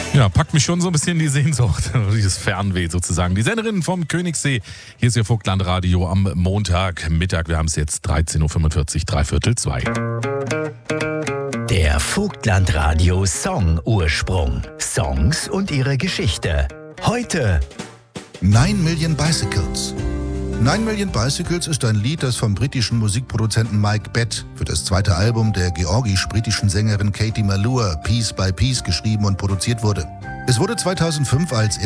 Ja, packt mich schon so ein bisschen die Sehnsucht, dieses Fernweh sozusagen. Die Senderinnen vom Königssee. Hier ist Ihr Vogtlandradio am Montagmittag. Wir haben es jetzt 13.45 Uhr, 13:45. Der Vogtlandradio Song-Ursprung. Songs und ihre Geschichte. Heute 9 Million Bicycles. 9 Million Bicycles ist ein Lied, das vom britischen Musikproduzenten Mike Bett für das zweite Album der georgisch-britischen Sängerin Katie Malua Piece by Piece geschrieben und produziert wurde. Es wurde 2005 als